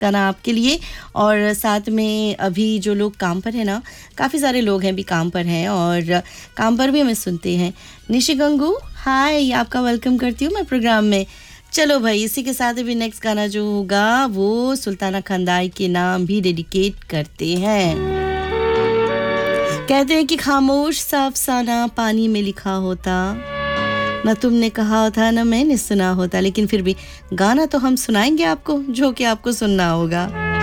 गाना आपके लिए और साथ में अभी जो लोग काम पर हैं ना काफ़ी सारे लोग हैं भी काम पर हैं और काम पर भी हमें सुनते हैं निशी गंगू हाय आपका वेलकम करती हूँ मैं प्रोग्राम में चलो भाई इसी के साथ अभी नेक्स्ट गाना जो होगा वो सुल्ताना खंदाई के नाम भी डेडिकेट करते हैं कहते हैं कि खामोश सा अफसाना पानी में लिखा होता ना तुमने कहा था ना मैंने सुना होता लेकिन फिर भी गाना तो हम सुनाएंगे आपको जो कि आपको सुनना होगा